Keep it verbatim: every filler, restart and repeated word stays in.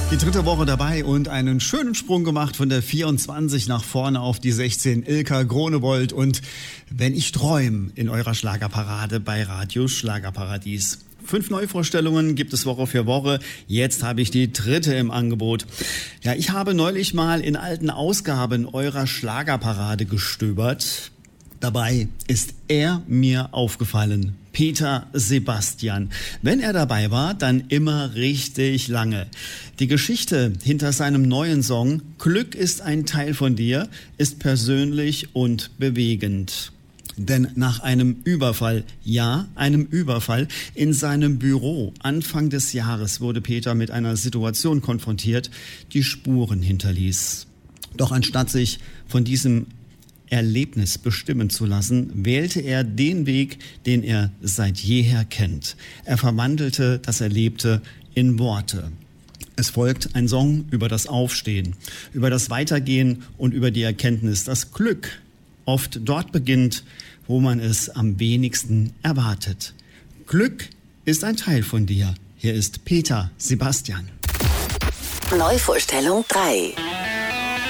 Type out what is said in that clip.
Die dritte Woche dabei und einen schönen Sprung gemacht von der vierundzwanzig nach vorne auf die sechzehn. Ilka Gronewold und Wenn ich träum in eurer Schlagerparade bei Radio Schlagerparadies. Fünf Neuvorstellungen gibt es Woche für Woche. Jetzt habe ich die dritte im Angebot. Ja, ich habe neulich mal in alten Ausgaben eurer Schlagerparade gestöbert. Dabei ist er mir aufgefallen. Peter Sebastian. Wenn er dabei war, dann immer richtig lange. Die Geschichte hinter seinem neuen Song Glück ist ein Teil von dir ist persönlich und bewegend. Denn nach einem Überfall, ja, einem Überfall in seinem Büro Anfang des Jahres wurde Peter mit einer Situation konfrontiert, die Spuren hinterließ. Doch anstatt sich von diesem Erlebnis bestimmen zu lassen, wählte er den Weg, den er seit jeher kennt. Er verwandelte das Erlebte in Worte. Es folgt ein Song über das Aufstehen, über das Weitergehen und über die Erkenntnis, dass Glück oft dort beginnt, wo man es am wenigsten erwartet. Glück ist ein Teil von dir. Hier ist Peter Sebastian. Neuvorstellung drei.